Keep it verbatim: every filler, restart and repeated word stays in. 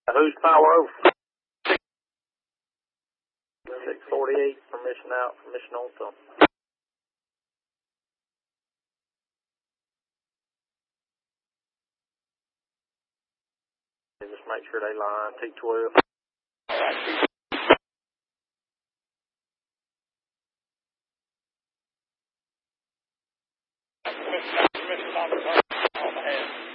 Who's power over? six forty-eight, permission out, permission on them. Just make sure they line T twelve. Permission on the on the head.